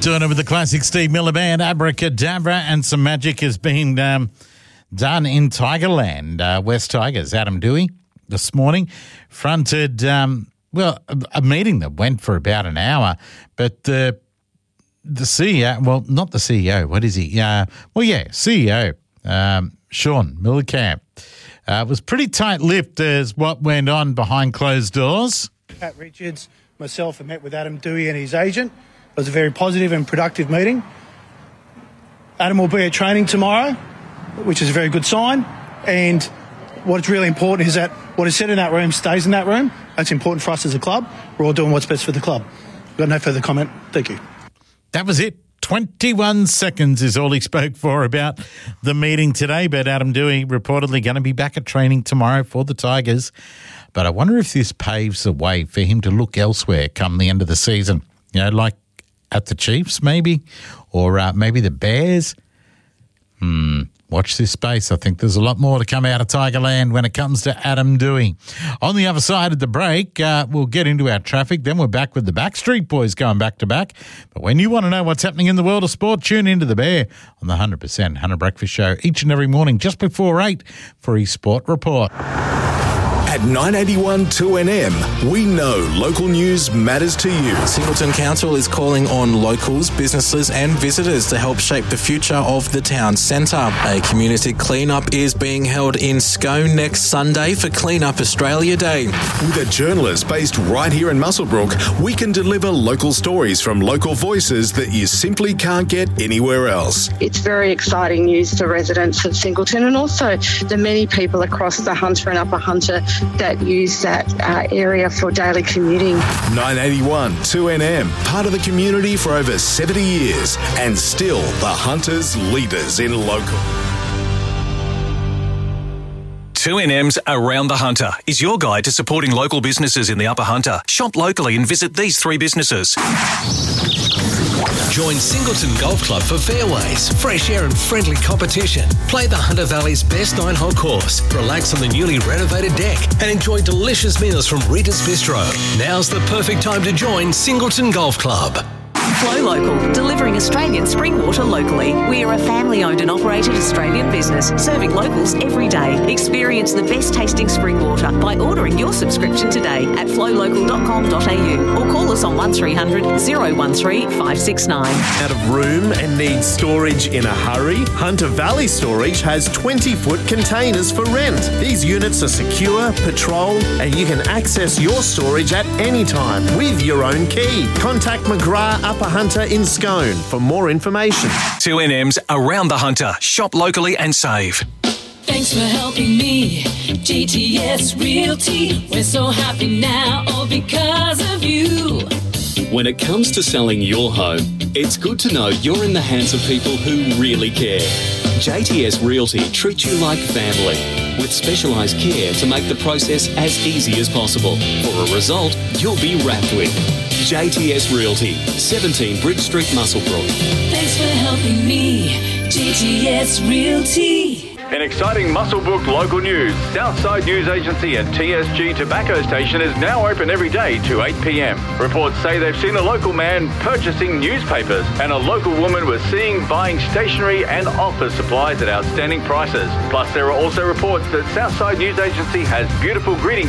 Doing it with the classic Steve Miller Band, Abracadabra, and some magic is being done in Tigerland. West Tigers, Adam Dewey, this morning, fronted, a meeting that went for about an hour, but the CEO, well, not the CEO, what is he? CEO, Sean Millercamp, was pretty tight-lipped as what went on behind closed doors. Pat Richards, myself, and met with Adam Dewey and his agent. It was a very positive and productive meeting. Adam will be at training tomorrow, which is a very good sign. And what's really important is that what is said in that room stays in that room. That's important for us as a club. We're all doing what's best for the club. Got no further comment. Thank you. That was it. 21 seconds is all he spoke for about the meeting today. But Adam Dewey reportedly going to be back at training tomorrow for the Tigers. But I wonder if this paves the way for him to look elsewhere come the end of the season. You know, like at the Chiefs maybe, or maybe the Bears. Watch this space. I think there's a lot more to come out of Tigerland when it comes to Adam Dewey. On the other side of the break, we'll get into our traffic. Then we're back with the Backstreet Boys going back to back. But when you want to know what's happening in the world of sport, tune into The Bear on the 100% Hunter Breakfast Show each and every morning just before 8 for his Sport Report. At 981 2NM, we know local news matters to you. Singleton Council is calling on locals, businesses and visitors to help shape the future of the town centre. A community clean-up is being held in Scone next Sunday for Clean Up Australia Day. With a journalist based right here in Muswellbrook, we can deliver local stories from local voices that you simply can't get anywhere else. It's very exciting news for residents of Singleton and also the many people across the Hunter and Upper Hunter that use that area for daily commuting. 981 2NM, part of the community for over 70 years and still the Hunters' leaders in local. 2NM's Around the Hunter is your guide to supporting local businesses in the Upper Hunter. Shop locally and visit these 3 businesses. Join Singleton Golf Club for fairways, fresh air and friendly competition. Play the Hunter Valley's best 9-hole course, relax on the newly renovated deck and enjoy delicious meals from Rita's Bistro. Now's the perfect time to join Singleton Golf Club. Flow Local, delivering Australian spring water locally. We are a family-owned and operated Australian business, serving locals every day. Experience the best tasting spring water by ordering your subscription today at flowlocal.com.au or call us on 1300 013 569. Out of room and need storage in a hurry? Hunter Valley Storage has 20-foot containers for rent. These units are secure, patrolled, and you can access your storage at any time with your own key. Contact McGrath Upper Hunter in Scone for more information. 2NM's Around the Hunter. Shop locally and save. Thanks for helping me, JTS Realty. We're so happy now, all because of you. When it comes to selling your home, it's good to know you're in the hands of people who really care. JTS Realty treats you like family, with specialised care to make the process as easy as possible. For a result you'll be wrapped with. JTS Realty, 17 Bridge Street, Muswellbrook. Thanks for helping me, JTS Realty. In exciting Muswellbrook local news, Southside News Agency and TSG Tobacco Station is now open every day to 8 p.m. Reports say they've seen a local man purchasing newspapers and a local woman was seen buying stationery and office supplies at outstanding prices. Plus, there are also reports that Southside News Agency has beautiful greeting